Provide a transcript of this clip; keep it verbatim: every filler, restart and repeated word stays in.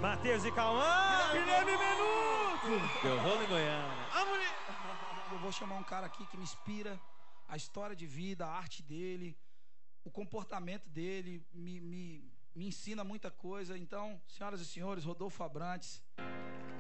Matheus e Cauã. Guilherme Menudo. Deu rolo em Goiânia. Eu vou chamar um cara aqui que me inspira. A história de vida, a arte dele, o comportamento dele, me, me, me ensina muita coisa. Então, senhoras e senhores, Rodolfo Abrantes.